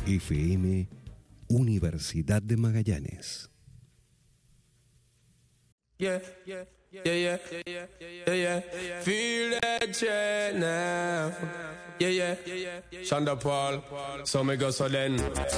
FM Universidad de Magallanes. Yeah. Feel that shit now. Yeah. Shonda Paul, so me go so then.